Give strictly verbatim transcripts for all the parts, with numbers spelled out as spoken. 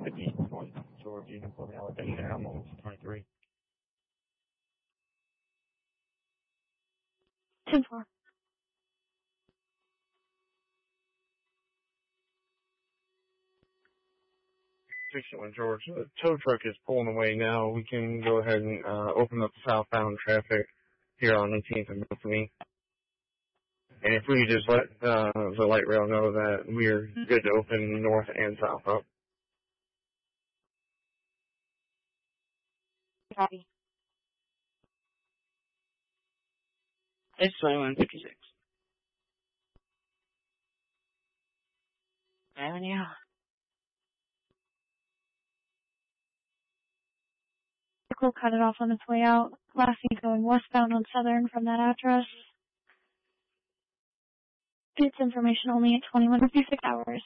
fifteen point George Uniform Alabama Animals twenty-three. ten four. sixty-one George, the tow truck is pulling away now. We can go ahead and uh, open up the southbound traffic here on eighteenth and Bethany. And if we could just let uh, the light rail know that we're good to open north and south up. Copy. It's twenty-one fifty-six. Avenue. We'll cut it off on its way out. Lassie going westbound on Southern from that address. It's information only at twenty-one fifty-six hours.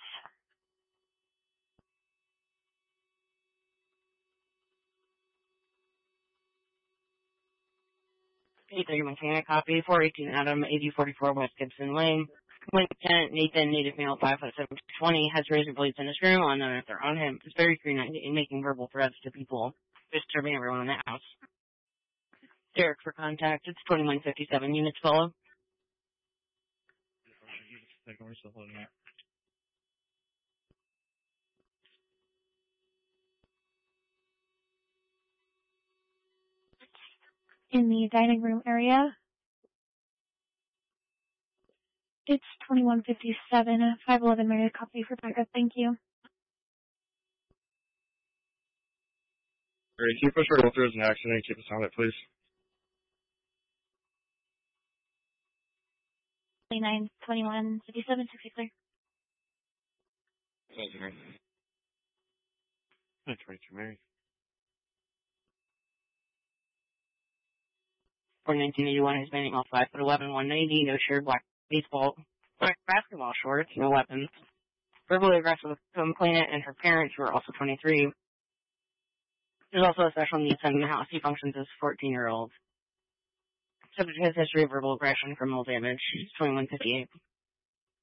eight thirty Montana, copy. four eighteen Adam, eighty forty-four West Gibson Lane. Lieutenant Nathan, native male, five foot seven, twenty, has razor blades in his room, unknown if they're on him. Is very frequent in making verbal threats to people, disturbing everyone in the house. Derek for contact. It's twenty-one fifty-seven. Units follow. In the dining room area. It's twenty-one fifty-seven, five eleven Mary, copy for backup. Thank you. Alright, can you push our go through as an accident and keep us on it, please? twenty-nine twenty-one fifty-seven, sixty clear. Thank you, Mary. twenty-two, Mary. For nineteen eighty-one, Hispanic male, five foot eleven, one ninety, no shirt, black baseball, black basketball shorts, no weapons. Verbally aggressive complainant and her parents who are also twenty-three. There's also a special needs son in the house. He functions as a fourteen-year-old. Subject has history of verbal aggression, criminal damage. twenty-one fifty-eight.